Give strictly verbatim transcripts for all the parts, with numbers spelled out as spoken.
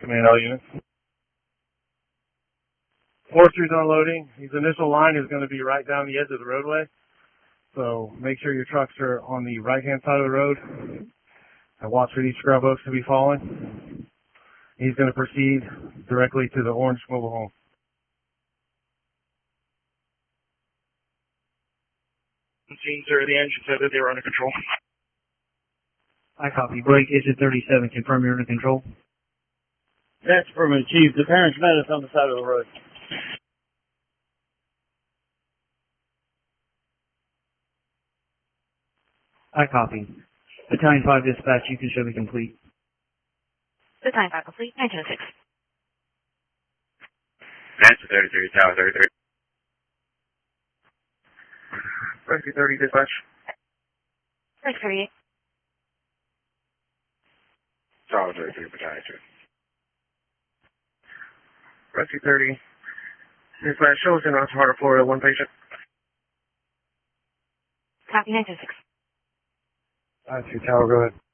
Command all units. Forestry's unloading. His initial line is going to be right down the edge of the roadway. So make sure your trucks are on the right-hand side of the road. And watch for these scrub oaks to be falling. He's going to proceed directly to the orange mobile home. Sir, the engine said that they were under control. I copy. Blake, Agent thirty-seven, confirm you're under control. That's affirmative, Chief. The parents met us on the side of the road. I copy. Battalion five dispatch, you can show me complete. Battalion five complete, nineteen oh six. Nancy thirty-three, Tower thirty-three. Rescue thirty, dispatch. Rescue thirty-eight. Tower thirty-three, Battalion two. Rescue thirty. Dispatch, show us in Oswego, Florida, one patient. Copy, nineteen oh six. Alright, two Tower, go ahead.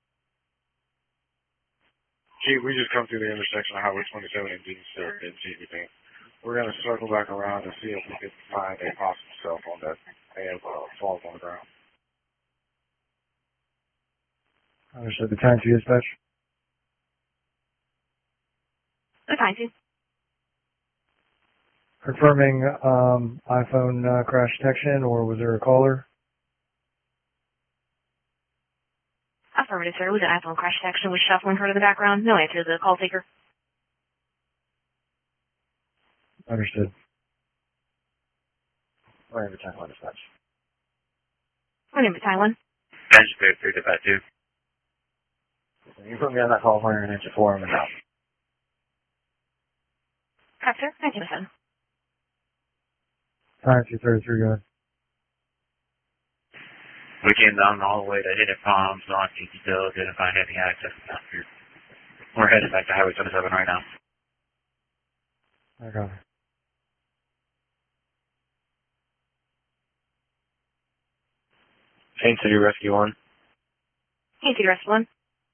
Chief, we just come through the intersection of Highway twenty-seven and didn't still didn't see anything. We're going to circle back around and see if we can find a possible cell phone that may have uh, fallen on the ground. Understood. Battalion two dispatch. Battalion two. Confirming um, iPhone uh, crash detection, or was there a caller? Affirmative, sir. Was an iPhone crash detection with shuffling heard in the background. No answer to the call taker. Understood. Where Battalion one dispatch? We're in Battalion one. Engine thirty-three, dispatch two. You put me on that call for an engine four, I'm out. Copy, sir. nineteen oh seven. Battalion two thirty-three, go ahead. We came down all the way to Hidden Palms, on T T Hill, didn't find any access down here. We're headed back to Highway twenty-seven right now. I got it. Haines City Rescue one. Haines City Rescue one.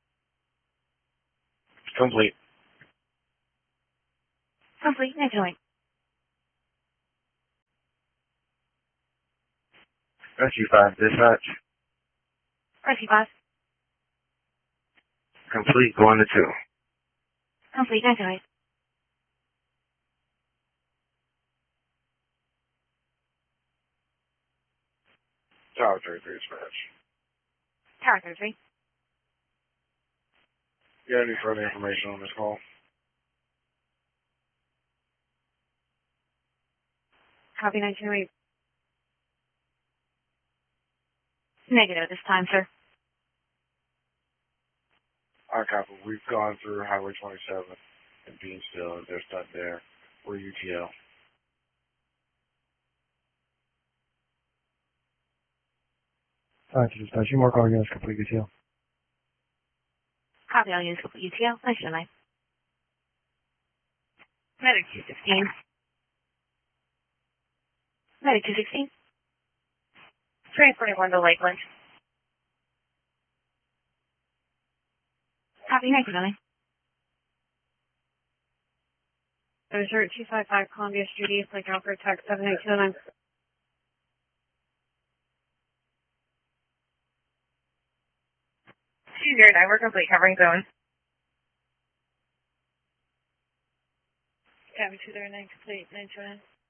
Complete. Complete, nineteen oh eight. Rescue five, dispatch. Rescue five. Complete, going to two. Complete, nineteen oh eight. Tower thirty-three, dispatch. Tower thirty-three. You got any further information on this call? Copy, nineteen oh eight. Negative this time, sir. Alright, copy. We've gone through Highway twenty-seven and Beansville, and they're stuck there. We're U T L. Battalion two dispatch. You mark all units complete, U T L. Copy, all units complete U T L, nineteen oh nine. Medic two sixteen. Medic two sixteen. Transporting one to Lakeland. Copy, nineteen oh nine. Desert two five five Columbia Street East, Lake Alfred, text seven eight two oh nine. two zero nine, we're complete, covering zone. Copy, two zero nine, complete, nine two nine.